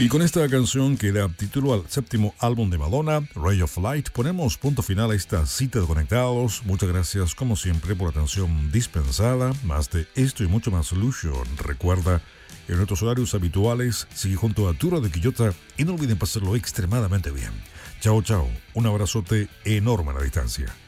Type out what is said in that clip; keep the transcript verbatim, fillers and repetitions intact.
Y con esta canción que da título al séptimo álbum de Madonna, Ray of Light, ponemos punto final a esta cita de Conectados. Muchas gracias, como siempre, por la atención dispensada. Más de esto y mucho más Solution. Recuerda, en nuestros horarios habituales, sigue junto a Arturo de Quillota y no olviden pasarlo extremadamente bien. Chao, chao. Un abrazote enorme a la distancia.